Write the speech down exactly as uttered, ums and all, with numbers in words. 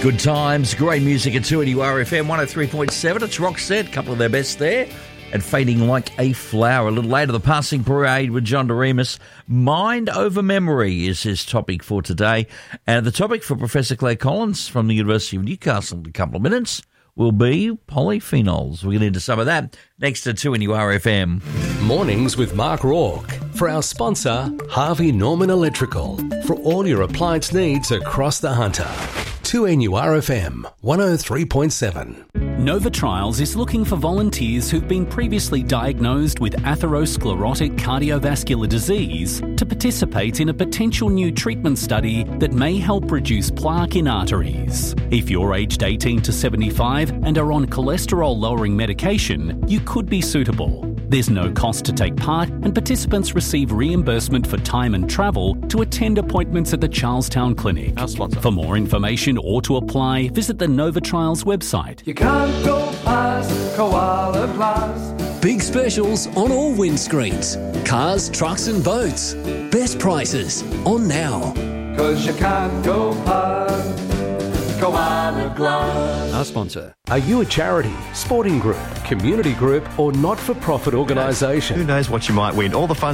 Good times, great music at two N U R F M one oh three point seven. It's Roxette, a couple of their best there. And Fading Like a Flower. A little later, the Passing Parade with John Doremus. Mind over memory is his topic for today. And the topic for Professor Claire Collins from the University of Newcastle in a couple of minutes will be polyphenols. We'll get into some of that next to two N U R F M. Mornings with Mark Rourke. For our sponsor, Harvey Norman Electrical. For all your appliance needs across the Hunter. two N U R F M one oh three point seven. Nova Trials is looking for volunteers who've been previously diagnosed with atherosclerotic cardiovascular disease to participate in a potential new treatment study that may help reduce plaque in arteries. If you're aged eighteen to seventy-five and are on cholesterol-lowering medication, you could be suitable. There's no cost to take part, and participants receive reimbursement for time and travel to attend appointments at the Charlestown Clinic. Our sponsor. For more information or to apply, visit the Nova Trials website. You can't go past Koala Plus. Big specials on all windscreens. Cars, trucks and boats. Best prices on now. Cause you can't go past Koala Glass. Our sponsor. Are you a charity, sporting group, community group or not-for-profit organisation? Who knows what you might win? All the fun